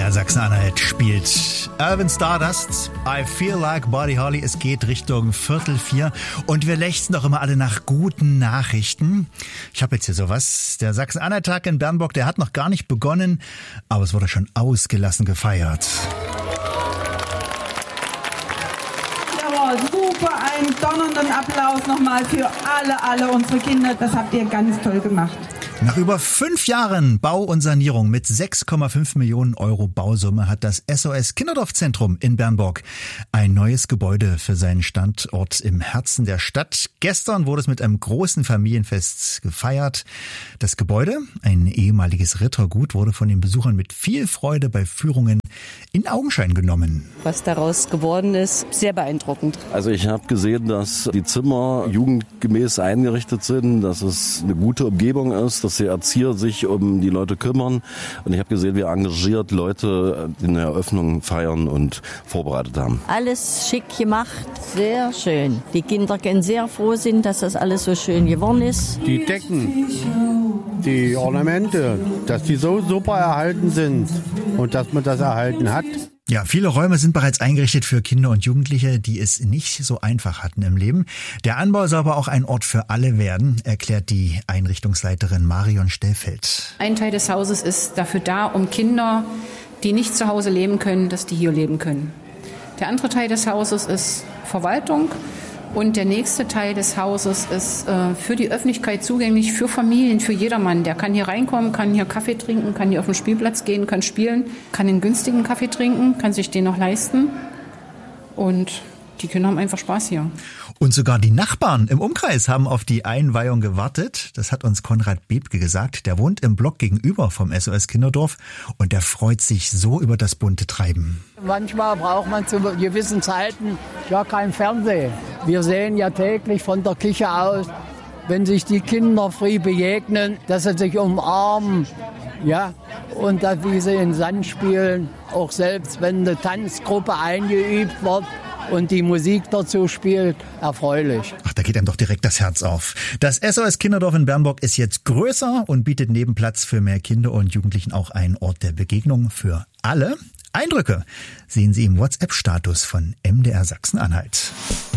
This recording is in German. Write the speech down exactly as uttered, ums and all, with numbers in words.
R Sachsen-Anhalt spielt Alvin Stardust, I Feel Like Buddy Holly. Es geht Richtung Viertel vier und wir lechzen doch immer alle nach guten Nachrichten. Ich habe jetzt hier sowas. Der Sachsen-Anhalt-Tag in Bernburg, der hat noch gar nicht begonnen, aber es wurde schon ausgelassen gefeiert. Jawohl, super, einen donnernden Applaus nochmal für alle, alle unsere Kinder. Das habt ihr ganz toll gemacht. Nach über fünf Jahren Bau und Sanierung mit sechs Komma fünf Millionen Euro Bausumme hat das S O S Kinderdorfzentrum in Bernburg ein neues Gebäude für seinen Standort im Herzen der Stadt. Gestern wurde es mit einem großen Familienfest gefeiert. Das Gebäude, ein ehemaliges Rittergut, wurde von den Besuchern mit viel Freude bei Führungen in Augenschein genommen. Was daraus geworden ist, sehr beeindruckend. Also ich habe gesehen, dass die Zimmer jugendgemäß eingerichtet sind, dass es eine gute Umgebung ist, dass die Erzieher sich um die Leute kümmern. Und ich habe gesehen, wie engagiert Leute die Eröffnung feiern und vorbereitet haben. Alles schick gemacht, sehr schön. Die Kinder können sehr froh sein, dass das alles so schön geworden ist. Die Decken, die Ornamente, dass die so super erhalten sind und dass man das erhalten hat. Ja, viele Räume sind bereits eingerichtet für Kinder und Jugendliche, die es nicht so einfach hatten im Leben. Der Anbau soll aber auch ein Ort für alle werden, erklärt die Einrichtungsleiterin Marion Stellfeld. Ein Teil des Hauses ist dafür da, um Kinder, die nicht zu Hause leben können, dass die hier leben können. Der andere Teil des Hauses ist Verwaltung. Und der nächste Teil des Hauses ist äh, für die Öffentlichkeit zugänglich, für Familien, für jedermann. Der kann hier reinkommen, kann hier Kaffee trinken, kann hier auf den Spielplatz gehen, kann spielen, kann einen günstigen Kaffee trinken, kann sich den noch leisten. Und die Kinder haben einfach Spaß hier. Und sogar die Nachbarn im Umkreis haben auf die Einweihung gewartet. Das hat uns Konrad Bebke gesagt. Der wohnt im Block gegenüber vom S O S Kinderdorf und der freut sich so über das bunte Treiben. Manchmal braucht man zu gewissen Zeiten ja kein Fernsehen. Wir sehen ja täglich von der Küche aus, wenn sich die Kinder früh begegnen, dass sie sich umarmen, ja, und dass wie sie in Sand spielen, auch selbst wenn eine Tanzgruppe eingeübt wird und die Musik dazu spielt, erfreulich. Ach, da geht einem doch direkt das Herz auf. Das S O S Kinderdorf in Bernburg ist jetzt größer und bietet neben Platz für mehr Kinder und Jugendlichen auch einen Ort der Begegnung für alle. Eindrücke sehen Sie im WhatsApp-Status von M D R Sachsen-Anhalt.